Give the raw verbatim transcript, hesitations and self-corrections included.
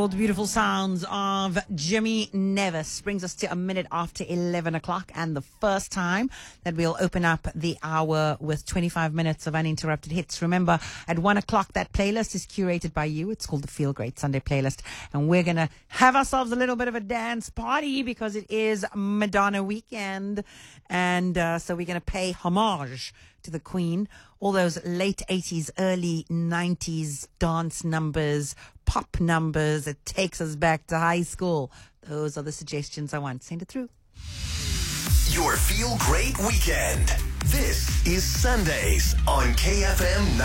beautiful, the beautiful sounds of Jimmy Nevis brings us to a minute after eleven o'clock, and the first time that we'll open up the hour with twenty-five minutes of uninterrupted hits. Remember, at one o'clock, that playlist is curated by you. It's called the Feel Great Sunday Playlist, and we're going to have ourselves a little bit of a dance party because it is Madonna weekend, and uh, so we're going to pay homage to the Queen. All those late eighties, early nineties dance numbers, pop numbers. It takes us back to high school. Those are the suggestions I want. Send it through. Your Feel Great Weekend. This is Sundays on K F M